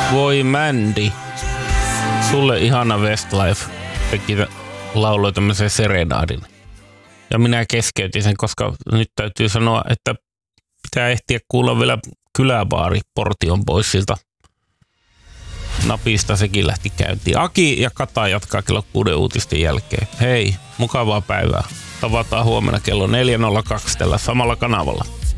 Voi Mandy. Sulle ihana Westlife teki lauloi tämmöisen serenaadin. Ja minä keskeytin sen, koska nyt täytyy sanoa, että pitää ehtiä kuulla vielä Kyläbaari Portion Boysilta. Napista sekin lähti käyntiin. Aki ja Kata jatkaa kello 6 uutisten jälkeen. Hei, mukavaa päivää. Tavataan huomenna kello 4.02 tällä samalla kanavalla.